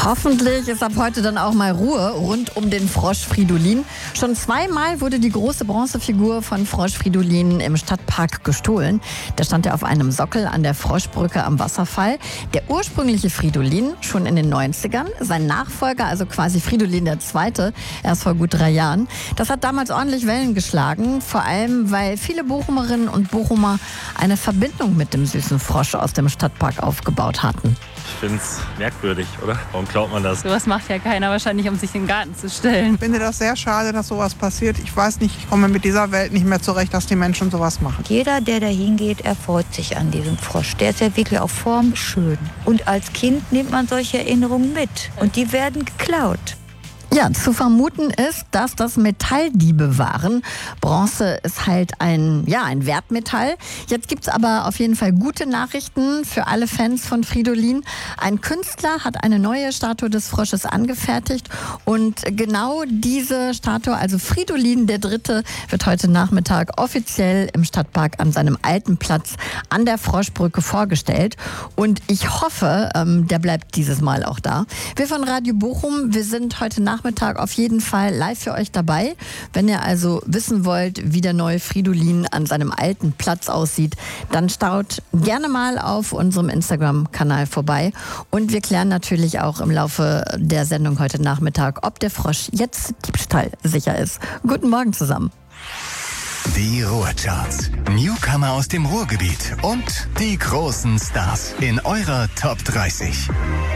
Hoffentlich ist ab heute dann auch mal Ruhe rund um den Frosch Fridolin. Schon zweimal wurde die große Bronzefigur von Frosch Fridolin im Stadtpark gestohlen. Da stand er auf einem Sockel an der Froschbrücke am Wasserfall. Der ursprüngliche Fridolin schon in den 90ern, sein Nachfolger, also quasi Fridolin II., erst vor gut 3 Jahren. Das hat damals ordentlich Wellen geschlagen, vor allem weil viele Bochumerinnen und Bochumer eine Verbindung mit dem süßen Frosch aus dem Stadtpark aufgebaut hatten. Ich finde es merkwürdig, oder? Warum glaubt man das? Sowas macht ja keiner wahrscheinlich, um sich in den Garten zu stellen. Ich finde das sehr schade, dass sowas passiert. Ich weiß nicht, ich komme mit dieser Welt nicht mehr zurecht, dass die Menschen sowas machen. Jeder, der da hingeht, erfreut sich an diesem Frosch. Der ist ja wirklich auf Form schön. Und als Kind nimmt man solche Erinnerungen mit. Und die werden geklaut. Ja, zu vermuten ist, dass das Metalldiebe waren. Bronze ist halt ein Wertmetall. Jetzt gibt's aber auf jeden Fall gute Nachrichten für alle Fans von Fridolin. Ein Künstler hat eine neue Statue des Frosches angefertigt und genau diese Statue, also Fridolin III., wird heute Nachmittag offiziell im Stadtpark an seinem alten Platz an der Froschbrücke vorgestellt. Und ich hoffe, der bleibt dieses Mal auch da. Wir von Radio Bochum, wir sind heute Nachmittag auf jeden Fall live für euch dabei. Wenn ihr also wissen wollt, wie der neue Fridolin an seinem alten Platz aussieht, dann schaut gerne mal auf unserem Instagram-Kanal vorbei. Und wir klären natürlich auch im Laufe der Sendung heute Nachmittag, ob der Frosch jetzt diebstahlsicher ist. Guten Morgen zusammen. Die Ruhrcharts. Newcomer aus dem Ruhrgebiet und die großen Stars in eurer Top 30.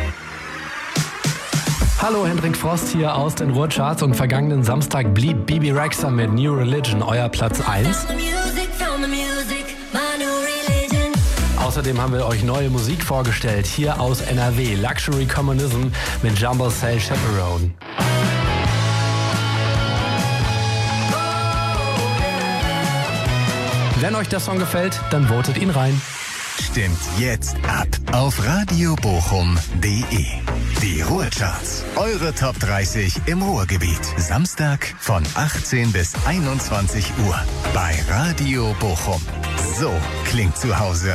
Hallo, Hendrik Frost hier aus den Ruhrcharts und vergangenen Samstag blieb Bibi Rexha mit New Religion euer Platz 1. Außerdem haben wir euch neue Musik vorgestellt, hier aus NRW, Luxury Communism mit Jumbo Cell Chaperone. Wenn euch der Song gefällt, dann votet ihn rein. Stimmt jetzt ab auf radiobochum.de. Die Ruhrcharts, eure Top 30 im Ruhrgebiet. Samstag von 18 bis 21 Uhr bei Radio Bochum. So klingt zu Hause.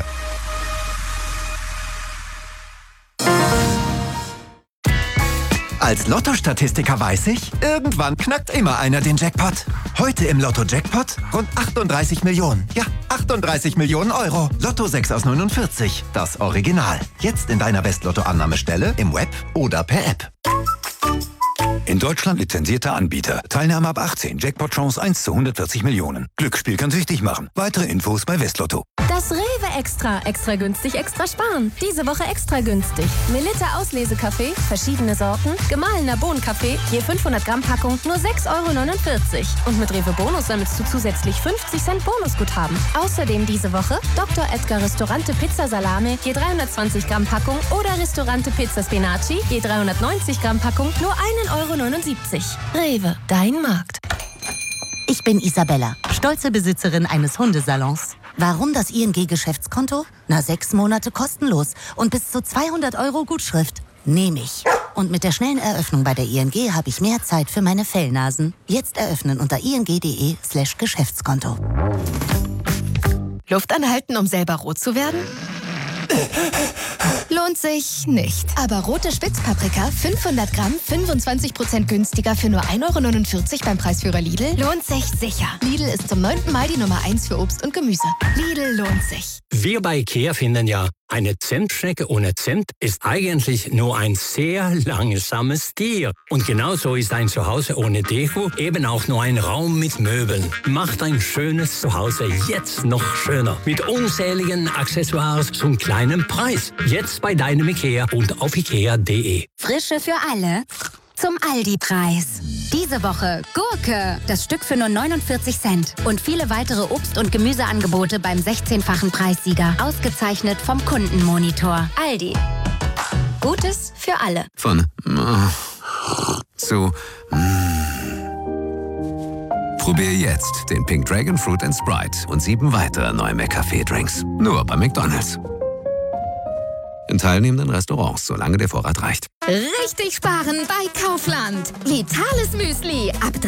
Als Lotto-Statistiker weiß ich, irgendwann knackt immer einer den Jackpot. Heute im Lotto-Jackpot rund 38 Millionen. Ja, 38 Millionen Euro. Lotto 6 aus 49, das Original. Jetzt in deiner West-Lotto-Annahmestelle, im Web oder per App. In Deutschland lizenzierter Anbieter. Teilnahme ab 18. Jackpot-Chance 1 zu 140 Millionen. Glücksspiel kann süchtig machen. Weitere Infos bei Westlotto. Das Rewe Extra. Extra günstig, extra sparen. Diese Woche extra günstig. Melitta Auslesekaffee, verschiedene Sorten, gemahlener Bohnenkaffee, je 500 Gramm Packung, nur 6,49 €. Und mit Rewe Bonus sammelst du zusätzlich 50 Cent Bonusguthaben. Außerdem diese Woche Dr. Edgar Ristorante Pizza Salame, je 320 Gramm Packung oder Ristorante Pizza Spinaci, je 390 Gramm Packung, nur 1,79 €. Rewe, dein Markt. Ich bin Isabella, stolze Besitzerin eines Hundesalons. Warum das ING-Geschäftskonto? 6 Monate kostenlos und bis zu 200 € Gutschrift. Nehme ich. Und mit der schnellen Eröffnung bei der ING habe ich mehr Zeit für meine Fellnasen. Jetzt eröffnen unter ing.de/Geschäftskonto. Luft anhalten, um selber rot zu werden? Lohnt sich nicht. Aber rote Spitzpaprika, 500 Gramm, 25% günstiger für nur 1,49 € beim Preisführer Lidl, lohnt sich sicher. Lidl ist zum 9. Mal die Nummer 1 für Obst und Gemüse. Lidl lohnt sich. Wir bei IKEA finden ja, eine Zimtschnecke ohne Zimt ist eigentlich nur ein sehr langsames Tier. Und genauso ist ein Zuhause ohne Deko eben auch nur ein Raum mit Möbeln. Macht ein schönes Zuhause jetzt noch schöner. Mit unzähligen Accessoires zum kleinen Preis. Jetzt bei deinem IKEA und auf ikea.de. Frische für alle zum Aldi-Preis. Diese Woche Gurke, das Stück für nur 49 Cent. Und viele weitere Obst- und Gemüseangebote beim 16-fachen Preissieger. Ausgezeichnet vom Kundenmonitor. Aldi. Gutes für alle. Von zu Probier jetzt den Pink Dragon Fruit & Sprite und 7 weitere neue McCafé-Drinks. Nur bei McDonald's. In teilnehmenden Restaurants, solange der Vorrat reicht. Richtig sparen bei Kaufland. Vitales Müsli ab